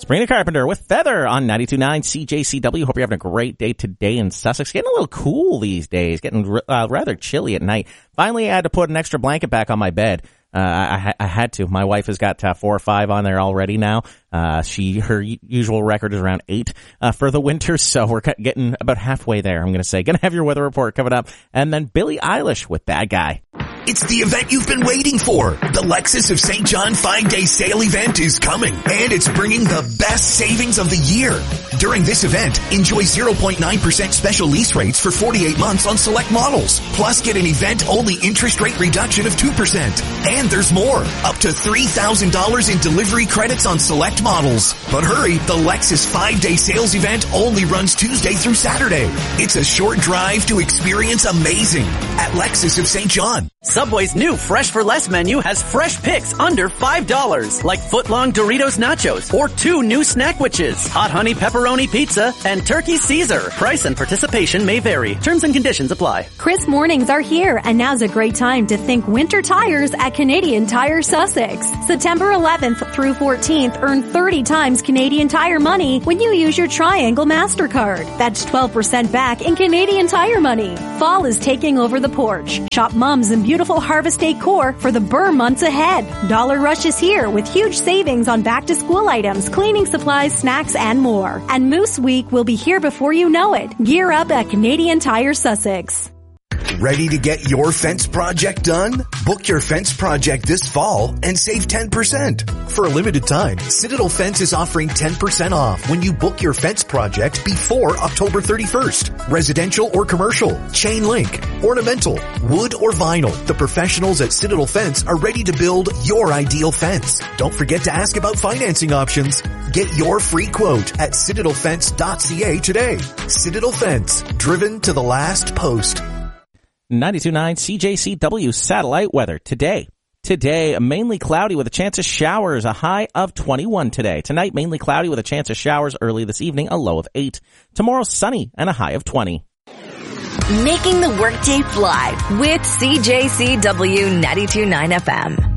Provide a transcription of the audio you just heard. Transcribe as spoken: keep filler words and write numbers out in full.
Sabrina Carpenter with Feather on ninety-two point nine C J C W. Hope you're having a great day today in Sussex. Getting a little cool these days. Getting uh, rather chilly at night. Finally, I had to put an extra blanket back on my bed. Uh, I, I had to. My wife has got uh, four or five on there already now. Uh, she, her usual record is around eight, uh, for the winter. So we're getting about halfway there, I'm going to say. Going to have your weather report coming up. And then Billie Eilish with Bad Guy. It's the event you've been waiting for. The Lexus of Saint John five-day sale event is coming, and it's bringing the best savings of the year. During this event, enjoy zero point nine percent special lease rates for forty-eight months on select models. Plus, get an event-only interest rate reduction of two percent. And there's more. Up to three thousand dollars in delivery credits on select models. But hurry, the Lexus five-day sales event only runs Tuesday through Saturday. It's a short drive to experience amazing at Lexus of Saint John. Subway's new Fresh for Less menu has fresh picks under five dollars, like foot-long Doritos Nachos or two new Snackwitches, hot honey pepperoni pizza, and turkey Caesar. Price and participation may vary. Terms and conditions apply. Chris mornings are here, and now's a great time to think winter tires at Canadian Tire Sussex. September eleventh through fourteenth, earn thirty times Canadian Tire money when you use your Triangle MasterCard. That's twelve percent back in Canadian Tire money. Fall is taking over the porch. Shop mums and beautiful harvest decor for the burr months ahead. Dollar Rush is here with huge savings on back-to-school items, cleaning supplies, snacks, and more. And Moose Week will be here before you know it. Gear up at Canadian Tire Sussex. Ready to get your fence project done? Book your fence project this fall and save ten percent. For a limited time, Citadel Fence is offering ten percent off when you book your fence project before October thirty-first. Residential or commercial, chain link, ornamental, wood or vinyl. The professionals at Citadel Fence are ready to build your ideal fence. Don't forget to ask about financing options. Get your free quote at citadel fence dot c a today. Citadel Fence, driven to the last post. ninety-two point nine C J C W satellite weather today. Today, mainly cloudy with a chance of showers, a high of twenty-one today. Tonight, mainly cloudy with a chance of showers early this evening, a low of eight. Tomorrow, sunny and a high of twenty. Making the workday fly with C J C W ninety-two point nine F M.